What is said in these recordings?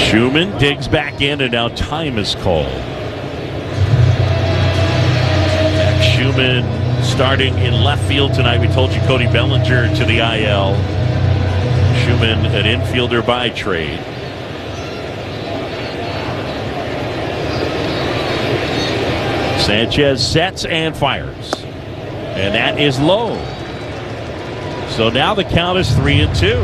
Schumann digs back in, and now time is called. Max Schumann starting in left field tonight. We told you Cody Bellinger to the IL. Schumann, an infielder by trade. Sanchez sets and fires. And that is low. So now the count is 3-2.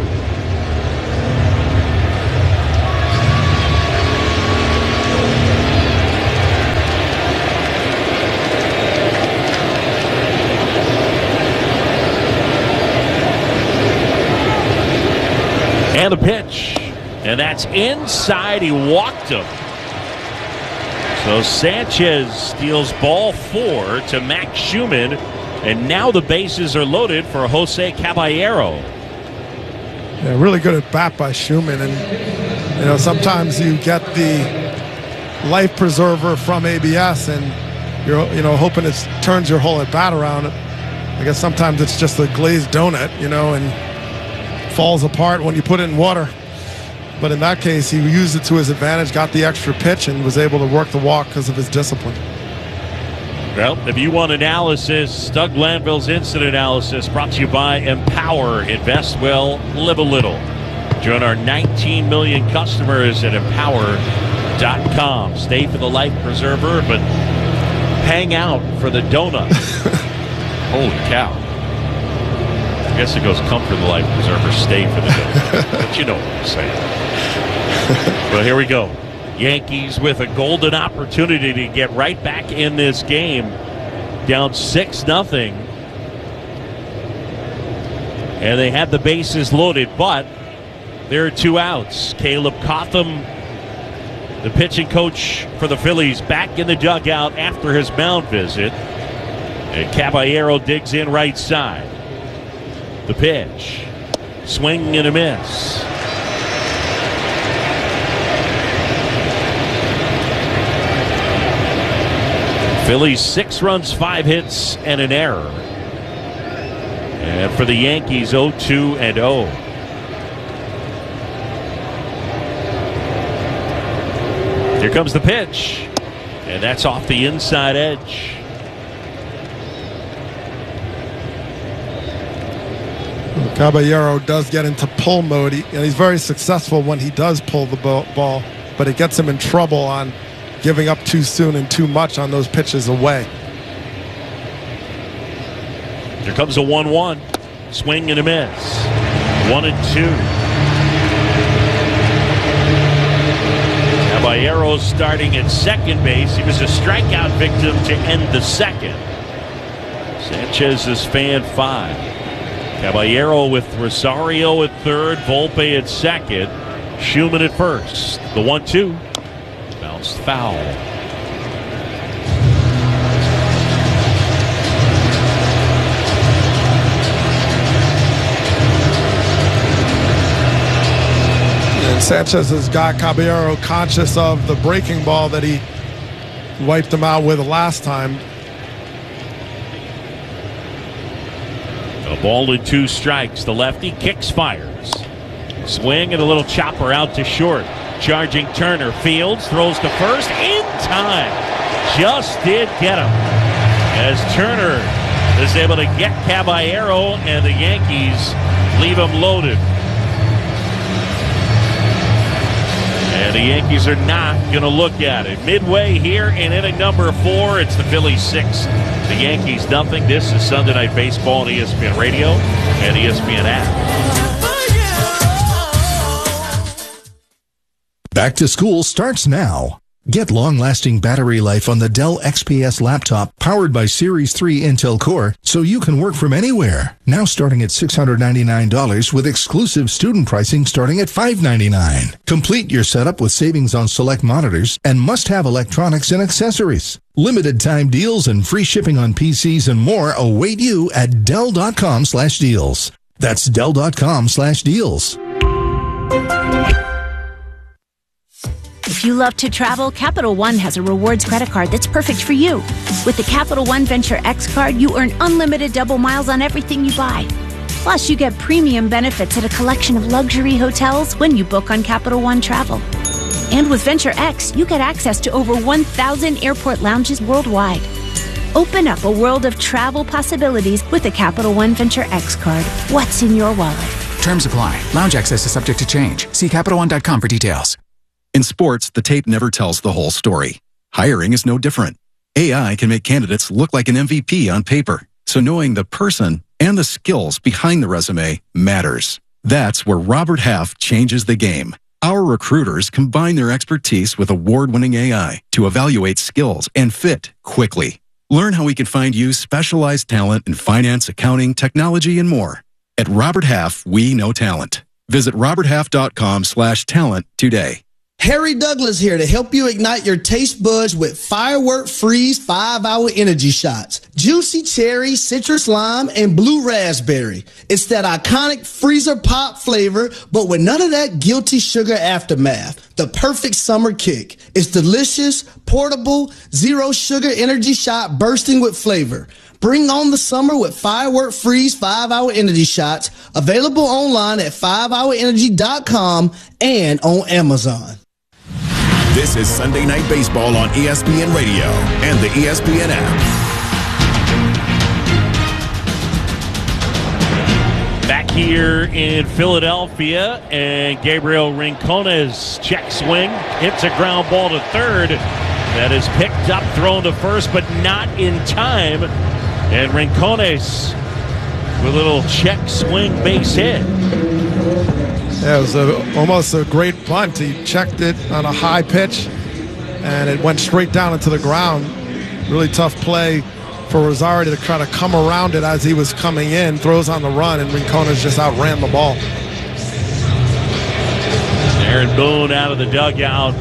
And a pitch. And that's inside. He walked him. So Sanchez steals ball 4 to Max Schumann. And now the bases are loaded for Jose Caballero. Yeah, really good at bat by Schumann. And, you know, sometimes you get the life preserver from ABS and you're, you know, hoping it turns your whole at bat around. I guess sometimes it's just a glazed donut, you know, and falls apart when you put it in water. But in that case, he used it to his advantage, got the extra pitch, and was able to work the walk because of his discipline. Well, if you want analysis, Doug Glanville's instant analysis brought to you by Empower. Invest well, live a little. Join our 19 million customers at empower.com. Stay for the life preserver, but hang out for the donut. Holy cow. I guess it goes come for the life preserver, stay for the donut. But you know what I'm saying. Well, here we go. Yankees with a golden opportunity to get right back in this game, down 6-0. And they had the bases loaded, but there are 2 outs. Caleb Cotham, the pitching coach for the Phillies, back in the dugout after his mound visit. And Caballero digs in right side. The pitch. Swing and a miss. Phillies 6 runs, 5 hits, and an error. And for the Yankees, 0-2-0. Here comes the pitch. And that's off the inside edge. Caballero does get into pull mode. And he's very successful when he does pull the ball, but it gets him in trouble on giving up too soon and too much on those pitches away. Here comes a 1-1. Swing and a miss. 1-2. Caballero starting at second base. He was a strikeout victim to end the second. Sanchez is fan 5. Caballero with Rosario at third, Volpe at second, Schumann at first. The 1-2. Bounced foul. And Sanchez has got Caballero conscious of the breaking ball that he wiped him out with last time. A ball and 2 strikes. The lefty kicks, fires. Swing and a little chopper out to short. Charging Turner. Fields throws to first in time. Just did get him. As Turner is able to get Caballero, and the Yankees leave him loaded. And the Yankees are not going to look at it. Midway here in inning number 4, it's the Phillies 6, the Yankees nothing. This is Sunday Night Baseball on ESPN Radio and ESPN app. Back to school starts now. Get long-lasting battery life on the Dell XPS laptop powered by Series 3 Intel Core so you can work from anywhere. Now starting at $699 with exclusive student pricing starting at $599. Complete your setup with savings on select monitors and must-have electronics and accessories. Limited time deals and free shipping on PCs and more await you at Dell.com/deals. That's Dell.com/deals. If you love to travel, Capital One has a rewards credit card that's perfect for you. With the Capital One Venture X card, you earn unlimited double miles on everything you buy. Plus, you get premium benefits at a collection of luxury hotels when you book on Capital One Travel. And with Venture X, you get access to over 1,000 airport lounges worldwide. Open up a world of travel possibilities with the Capital One Venture X card. What's in your wallet? Terms apply. Lounge access is subject to change. See CapitalOne.com for details. In sports, the tape never tells the whole story. Hiring is no different. AI can make candidates look like an MVP on paper, so knowing the person and the skills behind the resume matters. That's where Robert Half changes the game. Our recruiters combine their expertise with award-winning AI to evaluate skills and fit quickly. Learn how we can find you specialized talent in finance, accounting, technology, and more. At Robert Half, we know talent. Visit roberthalf.com/talent today. Harry Douglas here to help you ignite your taste buds with Firework Freeze 5-Hour Energy Shots. Juicy cherry, citrus lime, and blue raspberry. It's that iconic freezer pop flavor, but with none of that guilty sugar aftermath. The perfect summer kick. It's delicious, portable, zero sugar energy shot bursting with flavor. Bring on the summer with Firework Freeze 5-Hour Energy Shots. Available online at 5hourenergy.com and on Amazon. This is Sunday Night Baseball on ESPN Radio and the ESPN app. Back here in Philadelphia, and Gabriel Rincon's check swing hits a ground ball to third. That is picked up, thrown to first, but not in time. And Rincones with a little check swing base hit. Yeah, it was almost a great bunt. He checked it on a high pitch, and it went straight down into the ground. Really tough play for Rosario to try to come around it as he was coming in. Throws on the run, and Rincones just outran the ball. Aaron Boone out of the dugout.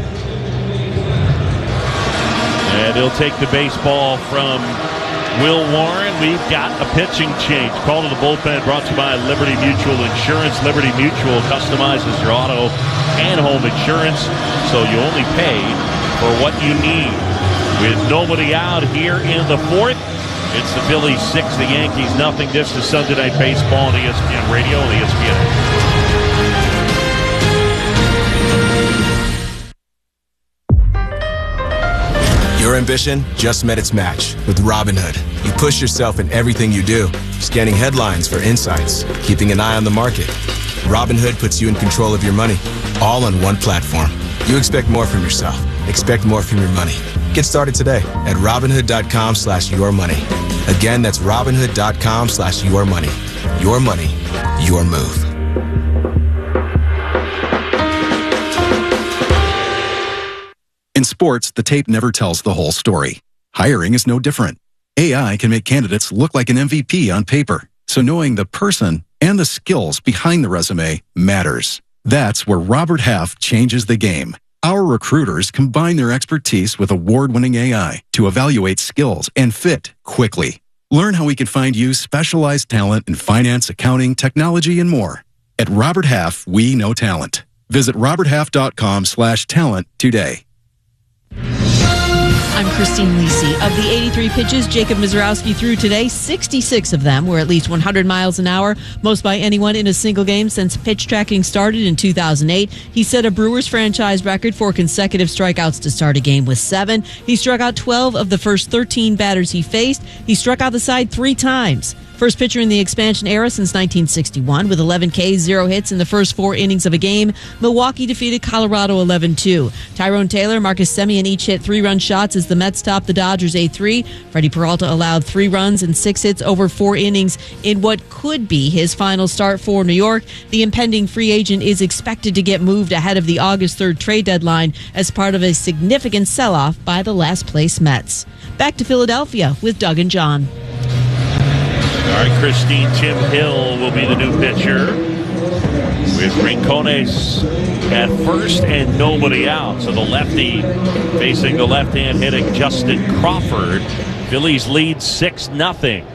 And he'll take the baseball from Will Warren. We've got a pitching change. Call to the bullpen brought to you by Liberty Mutual Insurance. Liberty Mutual customizes your auto and home insurance, so you only pay for what you need. With nobody out here in the fourth, it's the Phillies 6, the Yankees nothing. This is Sunday Night Baseball on ESPN Radio and ESPN. Your ambition just met its match with Robinhood. You push yourself in everything you do, scanning headlines for insights, keeping an eye on the market. Robinhood puts you in control of your money, all on one platform. You expect more from yourself. Expect more from your money. Get started today at Robinhood.com/yourmoney. Again, that's Robinhood.com/yourmoney. Your money, your move. In sports, the tape never tells the whole story. Hiring is no different. AI can make candidates look like an MVP on paper, so knowing the person and the skills behind the resume matters. That's where Robert Half changes the game. Our recruiters combine their expertise with award-winning AI to evaluate skills and fit quickly. Learn how we can find you specialized talent in finance, accounting, technology, and more. At Robert Half, we know talent. Visit roberthalf.com/talent today. I'm Christine Lisi. Of the 83 pitches Jacob Misiorowski threw today, 66 of them were at least 100 miles an hour, most by anyone in a single game since pitch tracking started in 2008. He set a Brewers franchise record for consecutive strikeouts to start a game with 7. He struck out 12 of the first 13 batters he faced. He struck out the side 3 times. First pitcher in the expansion era since 1961 with 11 Ks, 0 hits in the first 4 innings of a game. Milwaukee defeated Colorado 11-2. Tyrone Taylor, Marcus Semien each hit 3-run shots as the Mets topped the Dodgers 8-3. Freddie Peralta allowed 3 runs and 6 hits over 4 innings in what could be his final start for New York. The impending free agent is expected to get moved ahead of the August 3rd trade deadline as part of a significant sell-off by the last-place Mets. Back to Philadelphia with Doug and John. All right, Christine, Tim Hill will be the new pitcher with Rincones at first and nobody out. So the lefty facing the left-hand hitting Justin Crawford. Phillies lead 6-0.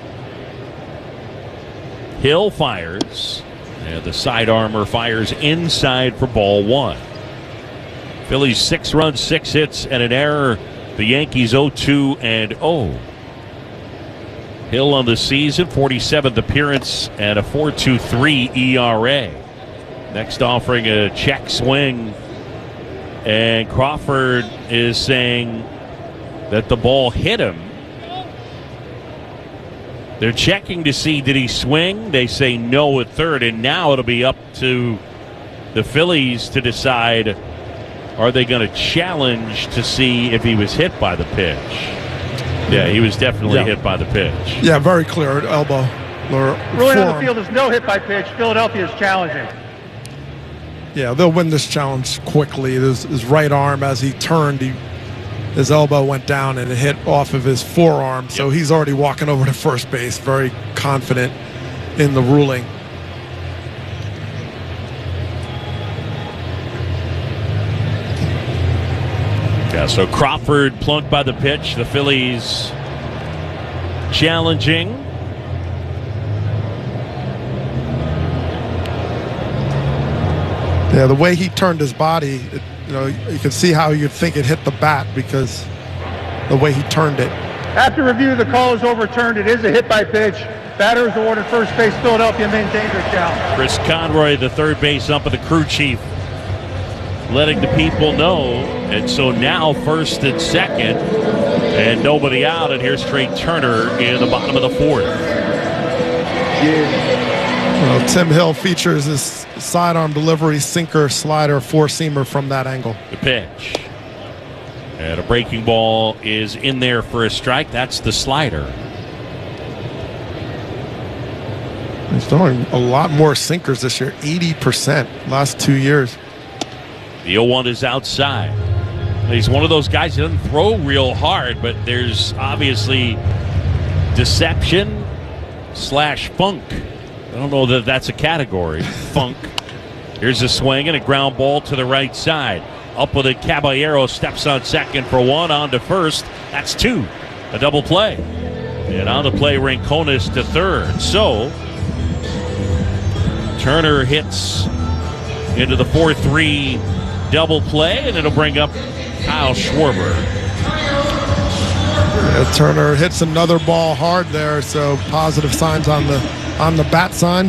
Hill fires, and the side armor fires inside for ball 1. Phillies 6 runs, 6 hits, and an error. The Yankees 0-2-0. Hill on the season, 47th appearance and a 4.23 ERA. Next offering a check swing And Crawford is saying that the ball hit him. They're checking to see, did he swing? They say no at third, and now it'll be up to the Phillies to decide, are they going to challenge to see if he was hit by the pitch? Yeah, he was definitely hit by the pitch. Yeah, very clear elbow. Ruling on the field is no hit by pitch. Philadelphia is challenging. Yeah, they'll win this challenge quickly. His right arm, as he turned, his elbow went down and it hit off of his forearm. So he's already walking over to first base, very confident in the ruling. Yeah, so Crawford plunked by the pitch. The Phillies challenging. Yeah, the way he turned his body, you can see how you'd think it hit the bat because the way he turned it. After review, the call is overturned. It is a hit by pitch. Batter is awarded first base. Philadelphia maintains their challenge. Chris Conroy, the third base ump of the crew chief, letting the people know. And so now first and second, and nobody out. And here's Trey Turner in the bottom of the fourth. Well, Tim Hill features his sidearm delivery, sinker, slider, four-seamer from that angle. The pitch. And a breaking ball is in there for a strike. That's the slider. He's throwing a lot more sinkers this year, 80% last 2 years. The 0-1 is outside. He's one of those guys who doesn't throw real hard, but there's obviously deception / funk. I don't know that that's a category. Funk. Here's a swing and a ground ball to the right side. Up with it, Caballero steps on second for one, on to first. That's two. A double play. And on the play, Rincones to third. So, Turner hits into the 4-3 double play, and it'll bring up Kyle Schwarber. Yeah, Turner hits another ball hard there, so positive signs on the bat sign.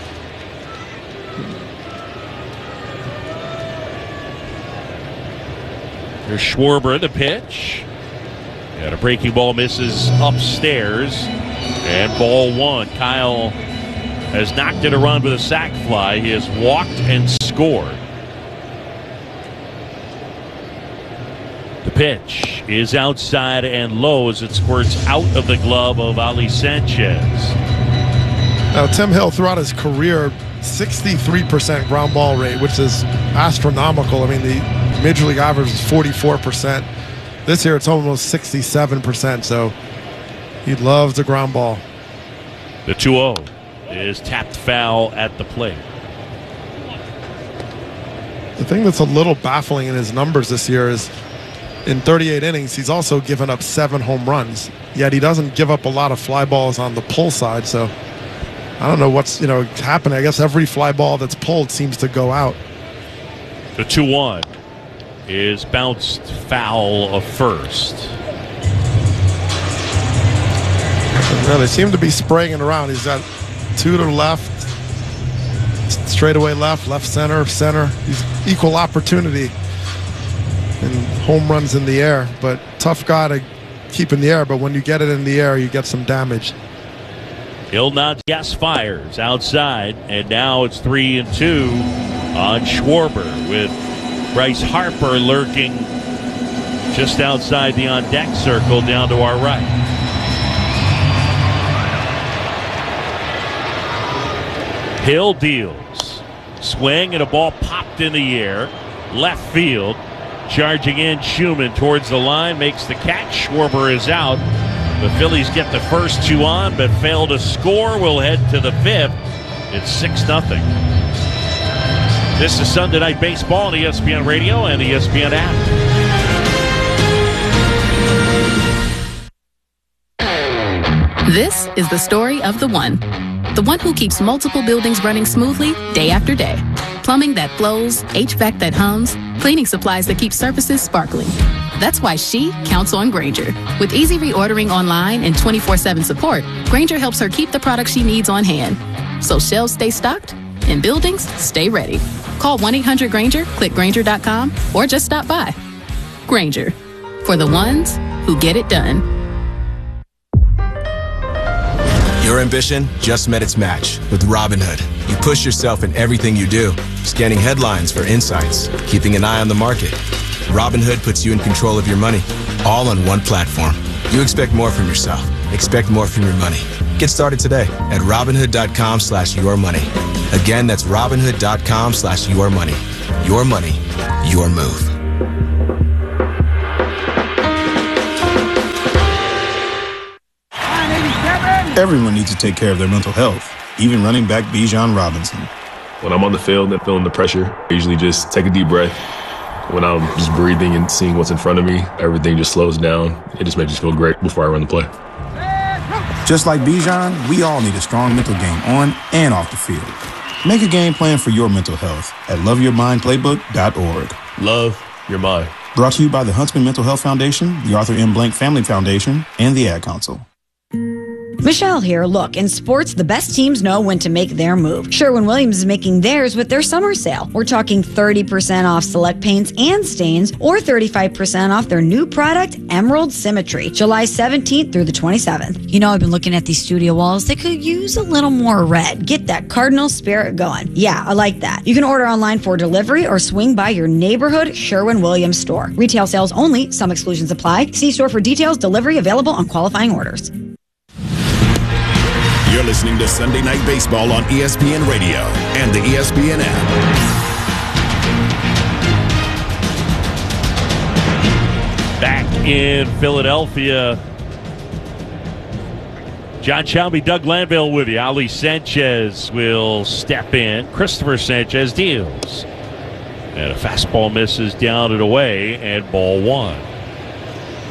Here's Schwarber, the pitch. And a breaking ball misses upstairs. And ball one. Kyle has knocked it around with a sac fly. He has walked and scored. The pitch is outside and low as it squirts out of the glove of Ali Sanchez. Now, Tim Hill, throughout his career, 63% ground ball rate, which is astronomical. I mean, the Major League average is 44%. This year, it's almost 67%, so he loves the ground ball. The 2-0 is tapped foul at the plate. The thing that's a little baffling in his numbers this year is in 38 innings, he's also given up 7 home runs, yet he doesn't give up a lot of fly balls on the pull side, so I don't know what's happening. I guess every fly ball that's pulled seems to go out. The 2-1 is bounced foul of first. Yeah, they seem to be spraying it around. He's got 2 to the left, straightaway left center. He's equal opportunity and home runs in the air, but tough guy to keep in the air. But when you get it in the air, you get some damage. Hill nods yes, fires outside, and now it's 3-2 on Schwarber with Bryce Harper lurking just outside the on-deck circle down to our right. Hill deals. Swing and a ball popped in the air. Left field. Charging in Schumann towards the line. Makes the catch. Schwarber is out. The Phillies get the first 2 on, but fail to score. We'll head to the 5th. It's 6-0. This is Sunday Night Baseball on ESPN Radio and ESPN app. This is the story of the one who keeps multiple buildings running smoothly day after day. Plumbing that flows, HVAC that hums, cleaning supplies that keep surfaces sparkling. That's why she counts on Grainger. With easy reordering online and 24/7 support, Grainger helps her keep the products she needs on hand, so shelves stay stocked and buildings stay ready. Call 1-800-GRANGER, click Grainger.com, or just stop by. Grainger, for the ones who get it done. Your ambition just met its match with Robinhood. You push yourself in everything you do, scanning headlines for insights, keeping an eye on the market. Robinhood puts you in control of your money, all on one platform. You expect more from yourself. Expect more from your money. Get started today at Robinhood.com/yourmoney. Again, that's Robinhood.com/yourmoney. Your money, your move. Everyone needs to take care of their mental health, even running back Bijan Robinson. When I'm on the field and feeling the pressure, I usually just take a deep breath. When I'm just breathing and seeing what's in front of me, everything just slows down. It just makes me feel great before I run the play. Just like Bijan, we all need a strong mental game on and off the field. Make a game plan for your mental health at loveyourmindplaybook.org. Love your mind. Brought to you by the Huntsman Mental Health Foundation, the Arthur M. Blank Family Foundation, and the Ad Council. Michelle here. Look, in sports, the best teams know when to make their move. Sherwin-Williams is making theirs with their summer sale. We're talking 30% off select paints and stains, or 35% off their new product, Emerald Symmetry, July 17th through the 27th. You know, I've been looking at these studio walls. They could use a little more red. Get that cardinal spirit going. Yeah, I like that. You can order online for delivery or swing by your neighborhood Sherwin-Williams store. Retail sales only. Some exclusions apply. See store for details. Delivery available on qualifying orders. You're listening to Sunday Night Baseball on ESPN Radio and the ESPN app. Back in Philadelphia, John Shelby, Doug Glanville with you. Ali Sanchez will step in. Christopher Sanchez deals. And a fastball misses down and away, and ball one.